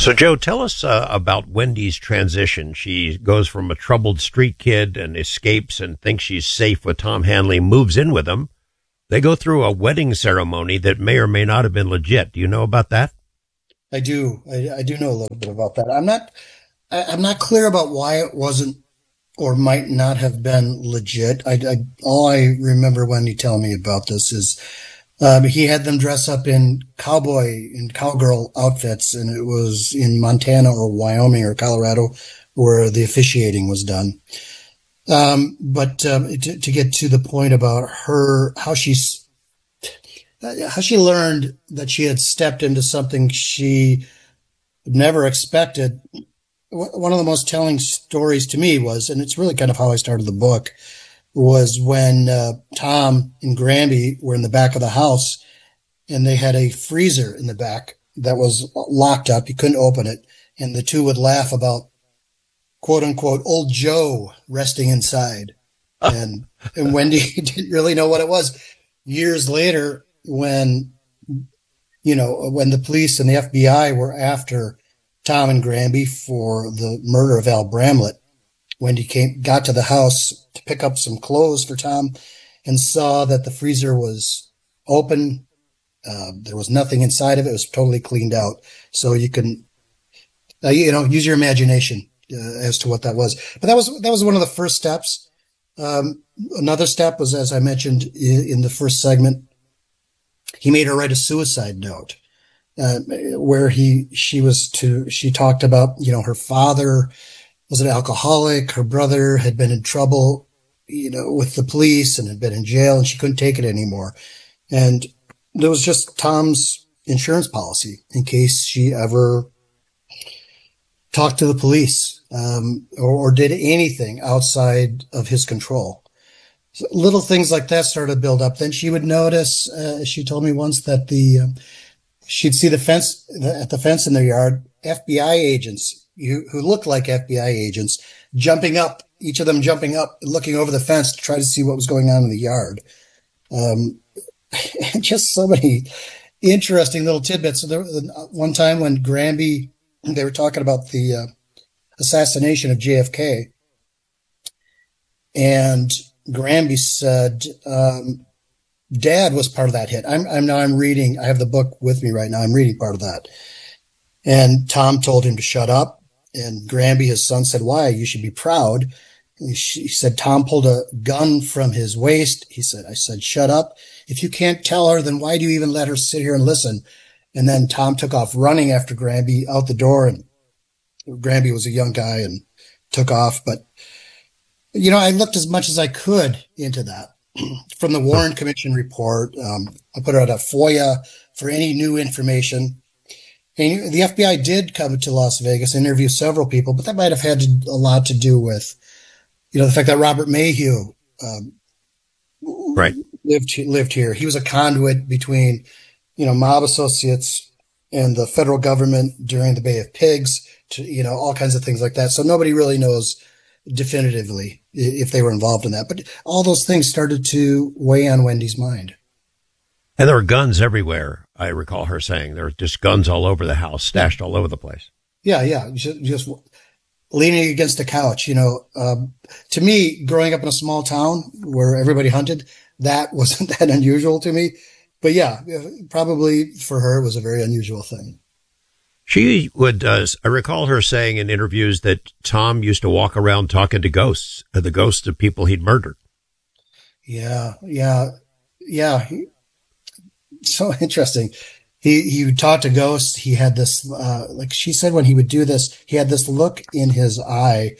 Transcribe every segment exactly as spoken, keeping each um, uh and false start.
So, Joe, tell us uh, about Wendy's transition. She goes from a troubled street kid and escapes and thinks she's safe with Tom Hanley, moves in with him. They go through a wedding ceremony that may or may not have been legit. Do you know about that? I do. I, I do know a little bit about that. I'm not. I, I'm not clear about why it wasn't or might not have been legit. I, I all I remember Wendy telling me about this is um, he had them dress up in cowboy and cowgirl outfits, and it was in Montana or Wyoming or Colorado where the officiating was done. Um, but um, to, to get to the point about her, how she's how she learned that she had stepped into something she never expected. One of the most telling stories to me was, and it's really kind of how I started the book, was when uh, Tom and Granby were in the back of the house and they had a freezer in the back that was locked up. You couldn't open it. And the two would laugh about, quote unquote, old Joe resting inside. And, and Wendy didn't really know what it was. Years later, when, you know, when the police and the F B I were after Tom and Granby for the murder of Al Bramlett, Wendy came, got to the house to pick up some clothes for Tom and saw that the freezer was open. Uh, there was nothing inside of it. It was totally cleaned out. So you can, uh, you know, use your imagination uh, as to what that was. But that was, that was one of the first steps. Um, another step was, as I mentioned in, in the first segment, he made her write a suicide note, uh, where he, she was to, she talked about, you know, her father was an alcoholic. Her brother had been in trouble, you know, with the police and had been in jail, and she couldn't take it anymore. And there was just Tom's insurance policy in case she ever talked to the police, um, or, or did anything outside of his control. So little things like that started to build up. Then she would notice, uh, she told me once that the, um, she'd see the fence at the fence in their yard, F B I agents who, who looked like F B I agents jumping up, each of them jumping up, looking over the fence to try to see what was going on in the yard. Um, and just so many interesting little tidbits. So there was one time when Granby, they were talking about the uh, assassination of J F K, and Granby said, um, Dad was part of that hit. I'm, I'm now I'm reading, I have the book with me right now. I'm reading part of that. And Tom told him to shut up. And Granby, his son, said, why? You should be proud. And she, he said, Tom pulled a gun from his waist. He said, I said, shut up. If you can't tell her, then why do you even let her sit here and listen? And then Tom took off running after Granby out the door. And Granby was a young guy and took off. But, you know, I looked as much as I could into that. From the Warren Commission report, um, I put out a FOIA for any new information. And the F B I did come to Las Vegas and interview several people, but that might have had a lot to do with, you know, the fact that Robert Mayhew um, right. lived lived here. He was a conduit between, you know, mob associates and the federal government during the Bay of Pigs, to, you know, all kinds of things like that. So nobody really knows definitively if they were involved in that. But all those things started to weigh on Wendy's mind. And there were guns everywhere, I recall her saying. There were just guns all over the house, stashed all over the place. Yeah, yeah. Just, just leaning against a couch, you know. Um, to me, growing up in a small town where everybody hunted, that wasn't that unusual to me. But yeah, probably for her, it was a very unusual thing. She would, uh, I recall her saying in interviews that Tom used to walk around talking to ghosts, uh, the ghosts of people he'd murdered. Yeah, yeah, yeah. He, so interesting. He, he would talk to ghosts. He had this, uh, like she said, when he would do this, he had this look in his eye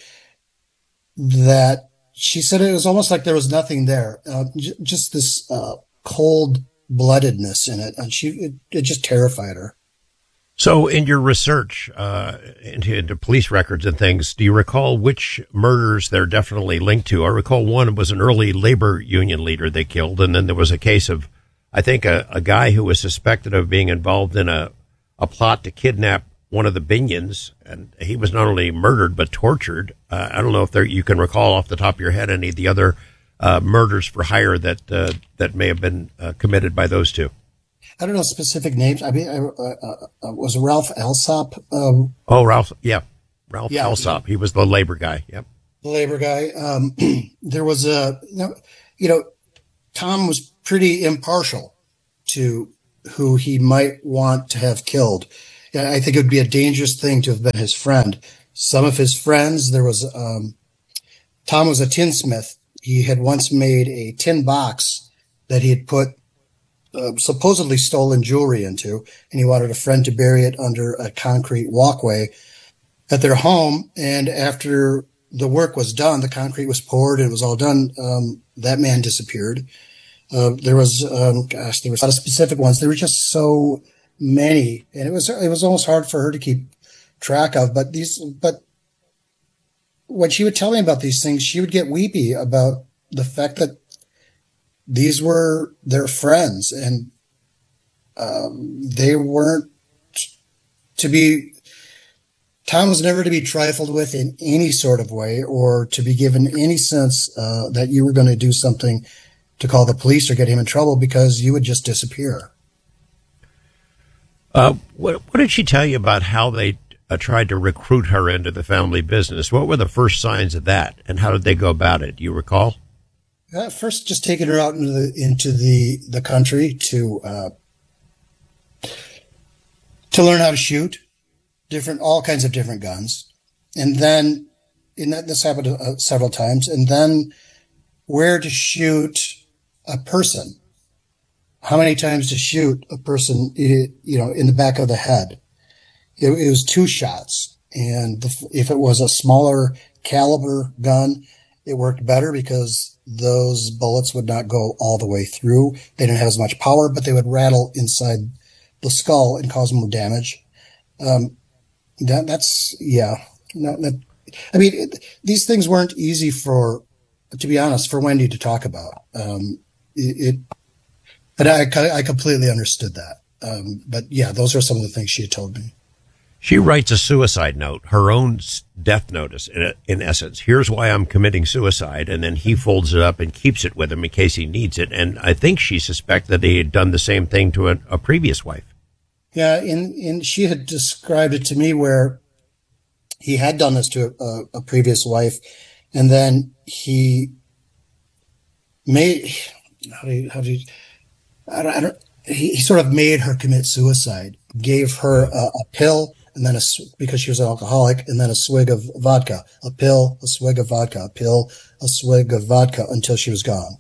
that she said it was almost like there was nothing there. Uh, j- just this, uh, cold bloodedness in it. And she, it, it just terrified her. So in your research uh, into, into police records and things, do you recall which murders they're definitely linked to? I recall one was an early labor union leader they killed, and then there was a case of, I think, a, a guy who was suspected of being involved in a, a plot to kidnap one of the Binions, and he was not only murdered but tortured. Uh, I don't know if there, you can recall off the top of your head any of the other uh, murders for hire that uh, that may have been uh, committed by those two. I don't know specific names. I mean, uh, uh, uh, was Ralph Alsop? Um, Oh, Ralph. Yeah. Ralph yeah, Alsop. He was the labor guy. Yep. the labor guy. Um, there was a, you know, Tom was pretty impartial to who he might want to have killed. Yeah, I think it would be a dangerous thing to have been his friend. Some of his friends, there was, um, Tom was a tinsmith. He had once made a tin box that he had put uh, supposedly stolen jewelry into, and he wanted a friend to bury it under a concrete walkway at their home. And after the work was done, the concrete was poured and it was all done. Um, that man disappeared. Uh, there was, um, gosh, there were a lot of specific ones. There were just so many, and it was it was almost hard for her to keep track of. But these, but when she would tell me about these things, she would get weepy about the fact that these were their friends, and um, they weren't to be. Tom was never to be trifled with in any sort of way, or to be given any sense uh, that you were going to do something to call the police or get him in trouble, because you would just disappear. Uh, what, what did she tell you about how they uh, tried to recruit her into the family business? What were the first signs of that, and how did they go about it? Do you recall? Uh, first, just taking her out into the into the the country to uh, to learn how to shoot different, all kinds of different guns, and then, and that, this happened uh, several times, and then where to shoot a person, how many times to shoot a person, you know, in the back of the head. It, it was two shots, and the, if it was a smaller caliber gun, it worked better because those bullets would not go all the way through. They didn't have as much power, but they would rattle inside the skull and cause more damage. Um, that, that's, yeah. No, that, I mean, it, these things weren't easy for, to be honest, for Wendy to talk about. Um, it, it, but I, I completely understood that. Um, but yeah, those are some of the things she had told me. She writes a suicide note, her own death notice, in, in essence. Here's why I'm committing suicide. And then he folds it up and keeps it with him in case he needs it. And I think she suspected that he had done the same thing to a, a previous wife. Yeah. And, and she had described it to me where he had done this to a, a previous wife. And then he made, how do you, how do you, I don't, I don't he, he sort of made her commit suicide, gave her a, a pill, and then a, because she was an alcoholic, and then a swig of vodka, a pill, a swig of vodka, a pill, a swig of vodka until she was gone.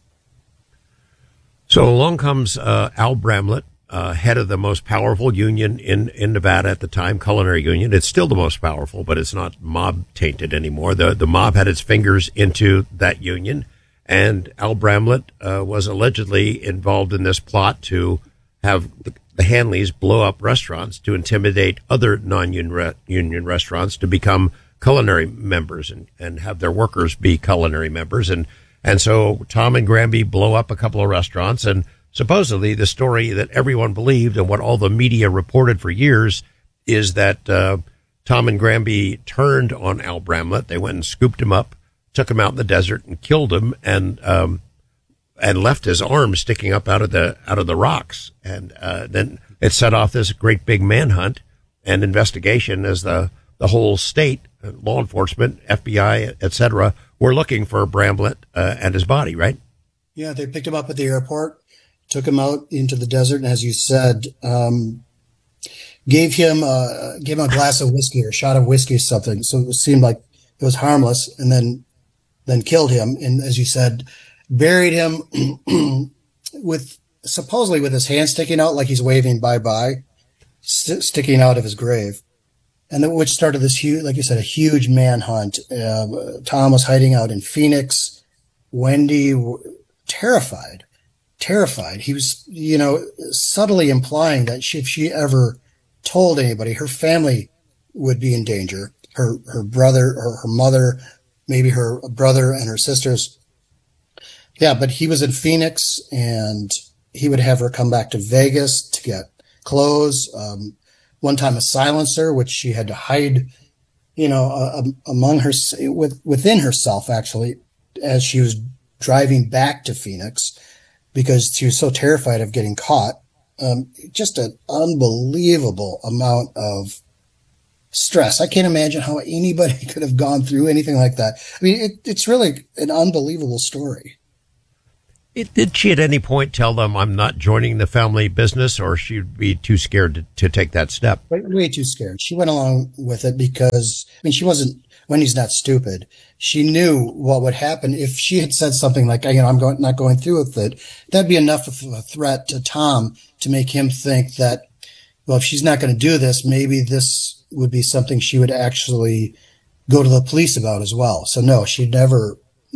So along comes uh, Al Bramlett, uh, head of the most powerful union in, in Nevada at the time, Culinary Union. It's still the most powerful, but it's not mob tainted anymore. The, the mob had its fingers into that union, and Al Bramlett uh, was allegedly involved in this plot to have the, the Hanleys blow up restaurants to intimidate other non-union re- union restaurants to become culinary members and, and have their workers be culinary members. And, and so Tom and Granby blow up a couple of restaurants, and supposedly the story that everyone believed and what all the media reported for years is that uh, Tom and Granby turned on Al Bramlett. They went and scooped him up, took him out in the desert and killed him, and um, and left his arms sticking up out of the out of the rocks. And uh, then it set off this great big manhunt and investigation as the the whole state, uh, law enforcement, F B I, et cetera, were looking for Bramlett uh, and his body, right? Yeah, they picked him up at the airport, took him out into the desert, and as you said, um, gave him uh, gave him a glass of whiskey or a shot of whiskey or something. So it seemed like it was harmless, and then then killed him. And as you said, buried him with supposedly with his hand sticking out like he's waving bye bye, st- sticking out of his grave. And then, which started this huge, like you said, a huge manhunt. Uh, Tom was hiding out in Phoenix. Wendy, w- terrified, terrified. He was, you know, subtly implying that she, if she ever told anybody, her family would be in danger. Her, her brother or her mother, maybe her brother and her sisters. Yeah, but he was in Phoenix, and he would have her come back to Vegas to get clothes. Um, one time a silencer, which she had to hide, you know, uh, among her, with, within herself, actually, as she was driving back to Phoenix, because she was so terrified of getting caught. Um, just an unbelievable amount of stress. I can't imagine how anybody could have gone through anything like that. I mean, it, it's really an unbelievable story. It, did she at any point tell them, I'm not joining the family business, or she'd be too scared to, to take that step? Way, way too scared. She went along with it because, I mean, she wasn't, Wendy's not stupid. She knew what would happen if she had said something like, you know, I'm going, not going through with it. That'd be enough of a threat to Tom to make him think that, well, if she's not going to do this, maybe this would be something she would actually go to the police about as well. So no, she'd never,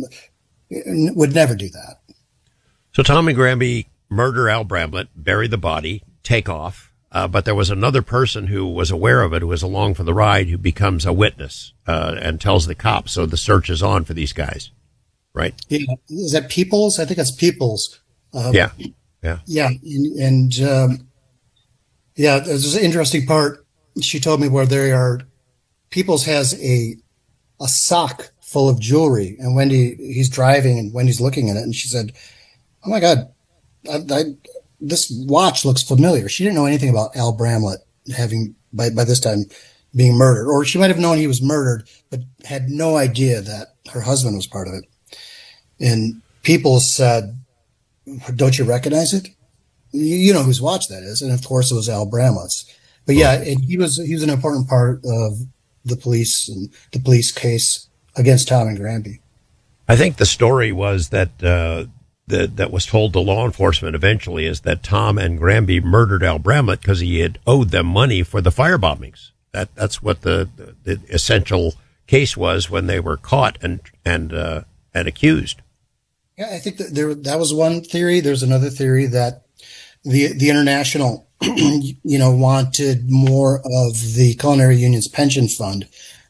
would never do that. So Tom and Granby murder Al Bramlett, bury the body, take off. Uh, but there was another person who was aware of it, who was along for the ride, who becomes a witness uh, and tells the cops. So the search is on for these guys, right? Yeah. Is that Peoples? I think it's Peoples. Um, yeah. Yeah. Yeah. And, and um, yeah, there's an interesting part. She told me where they are. Peoples has a a sock full of jewelry, and Wendy, he's driving, and Wendy's looking at it, and she said, "Oh my God, I, I, this watch looks familiar." She didn't know anything about Al Bramlett having by by this time being murdered, or she might have known he was murdered, but had no idea that her husband was part of it. And Peoples said, "Don't you recognize it? You, you know whose watch that is?" And of course, it was Al Bramlett's. But yeah, and he was he was an important part of the police and the police case against Tom and Granby. I think the story was that uh, that that was told to law enforcement eventually is that Tom and Granby murdered Al Bramlett because he had owed them money for the fire bombings. That that's what the, the, the essential case was when they were caught and and uh, and accused. Yeah, I think that there that was one theory. There's another theory that the the international, you know, wanted more of the Culinary Union's pension fund,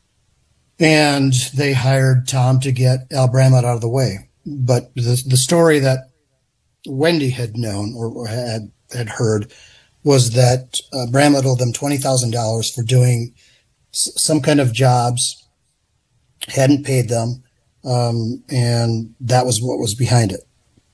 and they hired Tom to get Al Bramlett out of the way. But the the story that Wendy had known or, or had had heard was that uh, Bramlett owed them twenty thousand dollars for doing s- some kind of jobs, hadn't paid them, um, and that was what was behind it.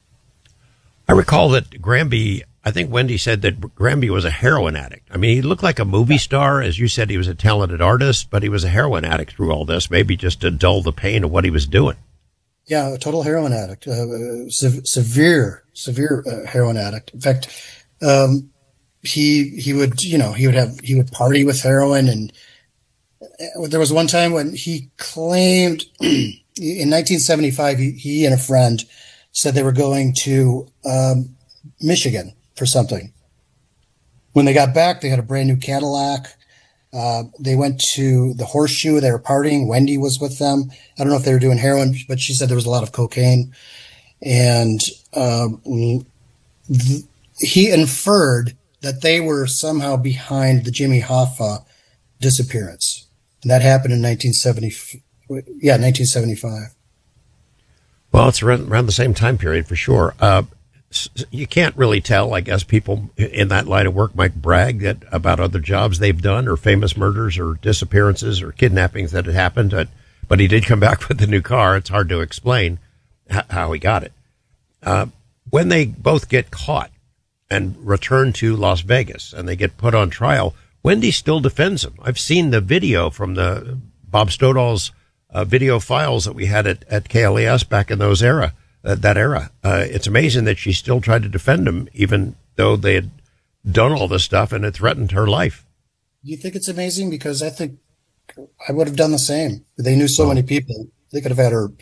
I recall that Granby, I think Wendy said that Granby was a heroin addict. I mean, he looked like a movie star. As you said, he was a talented artist, but he was a heroin addict through all this, maybe just to dull the pain of what he was doing. Yeah, a total heroin addict, uh, se- severe, severe uh, heroin addict. In fact, um, he he would, you know, he would have he would party with heroin, and there was one time when he claimed in nineteen seventy-five he, he and a friend said they were going to um, Michigan for something. When they got back, they had a brand new Cadillac. Uh, they went to the Horseshoe. They were partying. Wendy was with them. I don't know if they were doing heroin, but she said there was a lot of cocaine. And um, th- he inferred that they were somehow behind the Jimmy Hoffa disappearance. And that happened in nineteen seventy. Yeah, nineteen seventy-five. Well, it's around, around the same time period for sure. Uh, you can't really tell. I guess people in that line of work might brag that about other jobs they've done or famous murders or disappearances or kidnappings that had happened. But, but he did come back with a new car. It's hard to explain h- how he got it. Uh, when they both get caught and return to Las Vegas and they get put on trial, Wendy still defends him. I've seen the video from the Bob Stodall's uh, video files that we had at, at K L A S back in those era. Uh, that era. Uh, it's amazing that she still tried to defend him, even though they had done all this stuff and it threatened her life. Do you think it's amazing? Because I think I would have done the same. They knew so oh. many people. They could have had her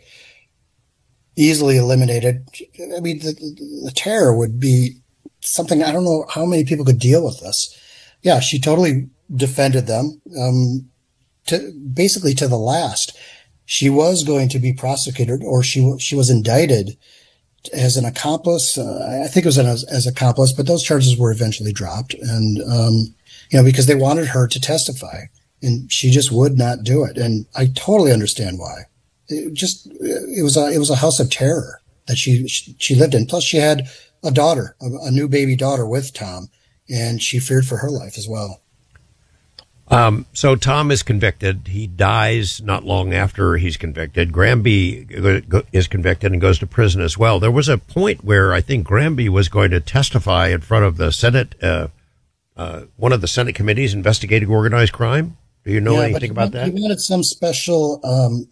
easily eliminated. I mean, the, the terror would be something, I don't know how many people could deal with this. Yeah, she totally defended them, um, to basically to the last. She was going to be prosecuted, or she she was indicted as an accomplice. Uh, I think it was an, as, as accomplice, but those charges were eventually dropped, and um, you know, because they wanted her to testify, and she just would not do it. And I totally understand why. It just it was a it was a house of terror that she she lived in. Plus, she had a daughter, a, a new baby daughter with Tom, and she feared for her life as well. Um, so Tom is convicted. He dies not long after he's convicted. Granby is convicted and goes to prison as well. There was a point where I think Granby was going to testify in front of the Senate, uh, uh, one of the Senate committees investigating organized crime. Do you know yeah, anything about that? He wanted some special, um,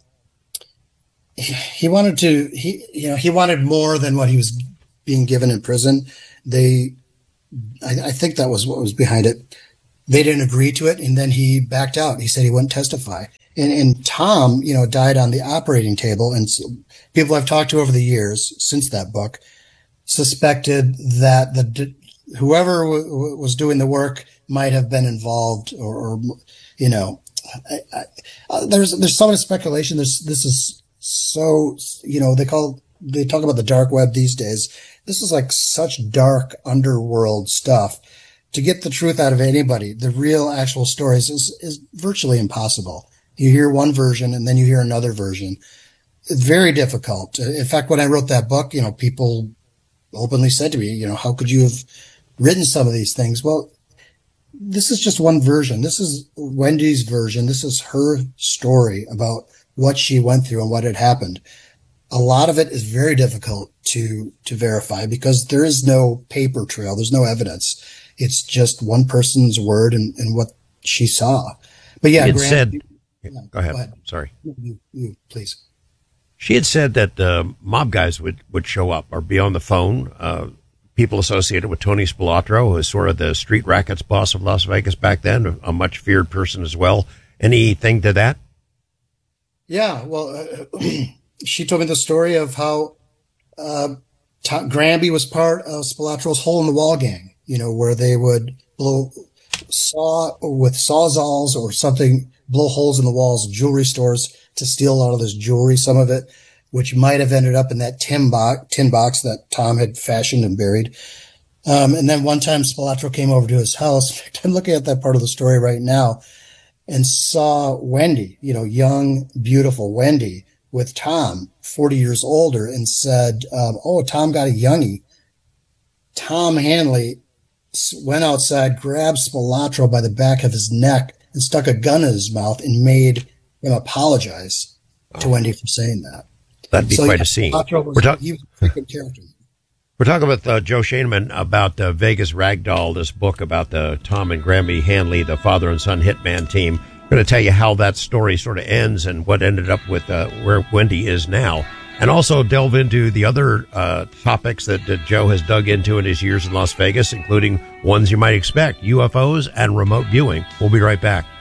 he wanted to, he, you know, he wanted more than what he was being given in prison. They, I, I think that was what was behind it. They didn't agree to it, and then he backed out. He said he wouldn't testify. And, and Tom, you know, died on the operating table. And so people I've talked to over the years since that book suspected that the whoever w- was doing the work might have been involved, or, or you know, I, I, uh, there's there's so much speculation. This this is so, you know, they call they talk about the dark web these days. This is like such dark underworld stuff. To get the truth out of anybody, the real actual stories is, is virtually impossible. You hear one version and then you hear another version. It's very difficult. In fact, when I wrote that book, you know, people openly said to me, you know, how could you have written some of these things? Well, this is just one version. This is Wendy's version. This is her story about what she went through and what had happened. A lot of it is very difficult to, to verify because there is no paper trail. There's no evidence. It's just one person's word and, and what she saw. But yeah, it Grant, said, you, yeah, go ahead. Go ahead. Sorry. You, you, please. She had said that uh, mob guys would, would show up or be on the phone. Uh, people associated with Tony Spilatro, who was sort of the street rackets boss of Las Vegas back then, a, a much feared person as well. Anything to that? Yeah. Well, uh, she told me the story of how uh, Tom, Granby was part of Spilatro's hole in the wall gang. You know, where they would blow saw with sawzalls or something, blow holes in the walls of jewelry stores to steal a lot of this jewelry, some of it, which might have ended up in that tin box, tin box that Tom had fashioned and buried. Um, and then one time Spilatro came over to his house. I'm looking at that part of the story right now and saw Wendy, you know, young, beautiful Wendy with Tom, forty years older, and said, um, oh, Tom got a youngie. Tom Hanley went outside, grabbed Spilatro by the back of his neck and stuck a gun in his mouth and made him apologize oh. to Wendy for saying that. That'd be so, quite yeah, a scene. Was, We're talk- he was a freaking character. We're talking with uh, Joe Schoeneman about uh, Vegas Ragdoll, this book about the Tom and Granby Hanley, the father and son hitman team. I'm going to tell you how that story sort of ends and what ended up with uh, where Wendy is now. And also delve into the other uh, topics that, that Joe has dug into in his years in Las Vegas, including ones you might expect, U F Os and remote viewing. We'll be right back.